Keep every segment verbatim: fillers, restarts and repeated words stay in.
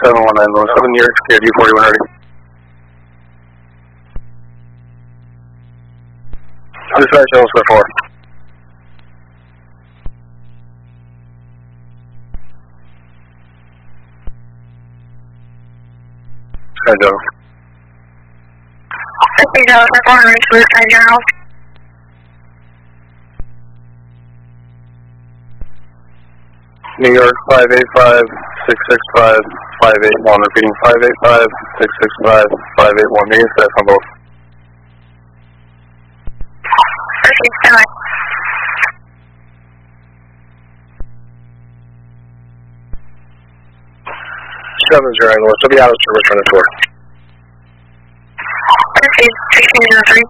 seven one nine Lewis, seven New York, K D forty-one ready. Dispatch L square four. Sky General. Sky General, four hundred, Sky General. New York five eight five, six six five, five eight one, repeating five eight five, six six five, five eight one, negative status on both. Perfect, stand by. seven zero nine Lewis, will be out of service running tour. Perfect, sixteen zero three.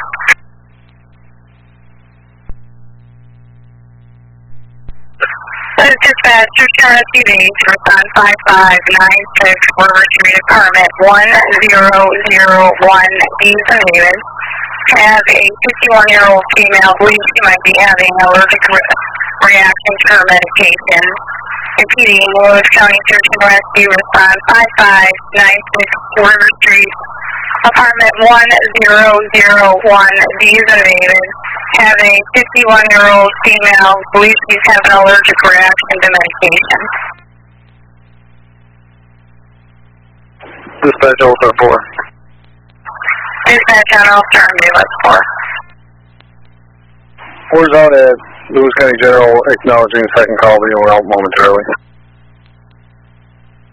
Dispatch, Turkana T V, respond five five nine six, River Street Apartment one zero zero one, East Haven. Have a fifty-one-year-old female believes she might be having an allergic re reaction to her medication. Repeating, Lewis County Search and Rescue, respond five five nine six, River Street Apartment one zero zero one, East Haven. Have a fifty-one-year-old female believes she's having an allergic reaction to medication. Dispatch L square four. Dispatch on Ulster, Ambulance four. Four's out at Lewis County General, acknowledging the second call, being out momentarily.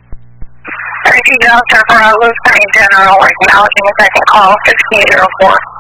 Thank you, Delta, for Lewis County General, acknowledging the second call, sixteen zero four.